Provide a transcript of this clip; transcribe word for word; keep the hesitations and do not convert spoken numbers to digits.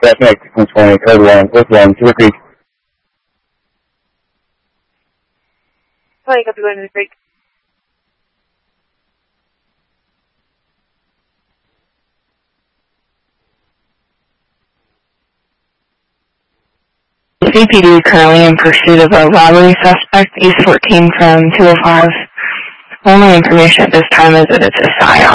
Traffic one twenty, code one, with one, Cedar Creek. Sorry, copy one, Cedar Creek. C P D currently in pursuit of a robbery suspect, East fourteen from two oh five. Only information at this time is that it's a Scion.